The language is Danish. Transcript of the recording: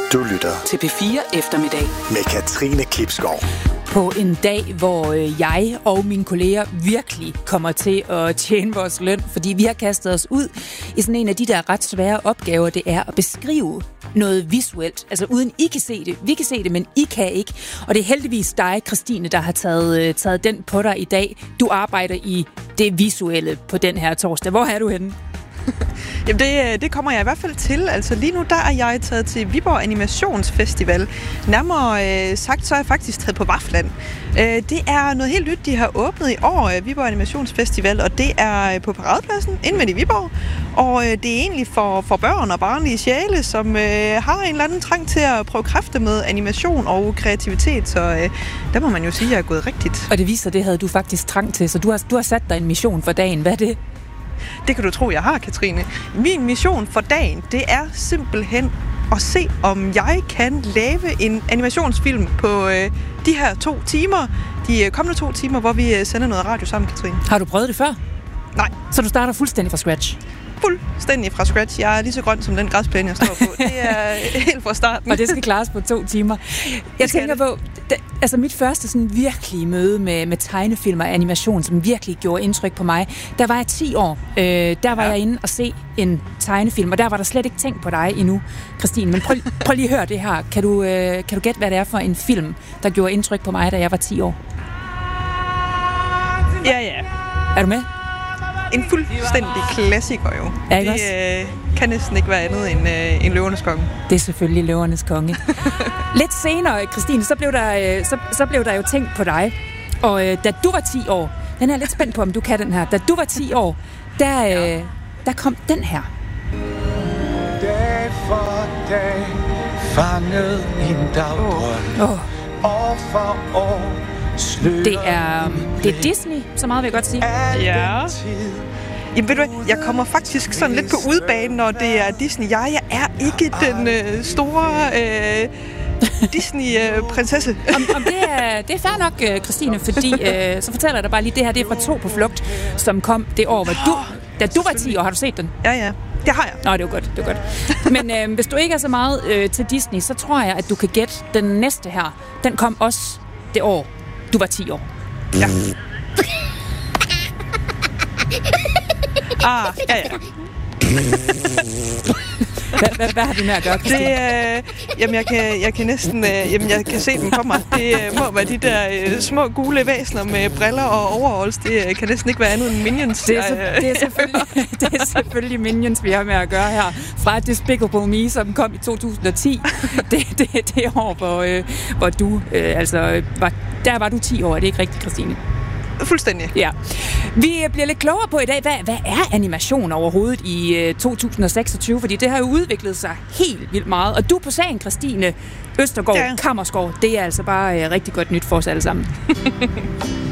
Du lytter til P4 Eftermiddag med Katrine Klipskov. På en dag, hvor jeg og mine kolleger virkelig kommer til at tjene vores løn, fordi vi har kastet os ud i sådan en af de der ret svære opgaver, det er at beskrive noget visuelt. Altså uden I kan se det. Vi kan se det, men I kan ikke. Og det er heldigvis dig, Christine, der har taget den på dig i dag. Du arbejder i det visuelle på den her torsdag. Hvor er du henne? Jamen det kommer jeg i hvert fald til. Altså lige nu der er jeg taget til Viborg Animationsfestival. Nærmere sagt, så er jeg faktisk taget på Vafland. Det er noget helt nyt, de har åbnet i år, Viborg Animationsfestival, og det er på Paradepladsen inde midt i Viborg. Og det er egentlig for børn og barnlige sjæle, som har en eller anden trang til at prøve kræfter med animation og kreativitet. Så der må man jo sige, at jeg er gået rigtigt. Og det viser, det havde du faktisk trang til, så du har sat dig en mission for dagen. Hvad er det? Det kan du tro, jeg har, Katrine. Min mission for dagen, det er simpelthen at se, om jeg kan lave en animationsfilm på de her 2 timer. De kommende 2 timer, hvor vi sender noget radio sammen, Katrine. Har du prøvet det før? Nej. Så du starter fuldstændig fra scratch? Fuldstændig fra scratch. Jeg er lige så grøn som den græsplæne, jeg står på. Det er helt fra starten. Og det skal klares på 2 timer. Jeg tænker på, altså mit første sådan virkelige møde med tegnefilm og animation, som virkelig gjorde indtryk på mig, der var jeg 10 år. Der var jeg inde og se en tegnefilm, og der var der slet ikke tænkt på dig endnu, Christine. Men prøv lige at høre det her. Kan du gætte, hvad det er for en film, der gjorde indtryk på mig, da jeg var 10 år? Ja. Er du med? En fuldstændig klassiker jo. Ja, det kan næsten ikke være andet end Løvernes Konge. Det er selvfølgelig Løvernes Konge. Lidt senere, Christine, så blev der jo tænkt på dig. Og da du var 10 år, den er jeg lidt spændt på, om du kan den her. Da du var 10 år, der kom den her. Dag for dag fanget en dagdrøm. År for år. Det er Disney, så meget vil jeg godt sige. Ja. Jamen ved du hvad, jeg kommer faktisk sådan lidt på udebane, når det er Disney. Jeg er ikke den store Disney-prinsesse. Om det er fair nok, Christine, fordi så fortæller jeg dig bare lige, det her det er fra 2 på flugt, som kom det år, da du var 10 år. Har du set den? Ja. Det har jeg. Nå, det var godt. Men hvis du ikke er så meget til Disney, så tror jeg, at du kan gætte den næste her. Den kom også det år, du var 10 år. Ja. Ja. Hvad har det med at gøre, Christine? Jamen, jeg kan næsten... jeg kan se dem for mig. Det må være de der små gule væsener med briller og overalls. Det kan næsten ikke være andet end Minions. Det er selvfølgelig Minions, vi har med at gøre her. Fra Despicable Me, som kom i 2010. Det år, hvor du... der var du 10 år. Er det ikke rigtigt, Christine? Fuldstændig. Ja. Vi bliver lidt klogere på i dag, hvad er animation overhovedet i 2026? Fordi det har jo udviklet sig helt vildt meget. Og du på sagen, Christine Østergaard Kammersgaard, det er altså bare rigtig godt nyt for os alle sammen.